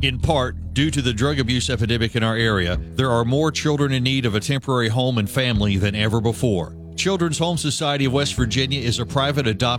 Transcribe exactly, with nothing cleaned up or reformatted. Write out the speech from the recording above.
In part, due to the drug abuse epidemic in our area, there are more children in need of a temporary home and family than ever before. Children's Home Society of West Virginia is a private adoption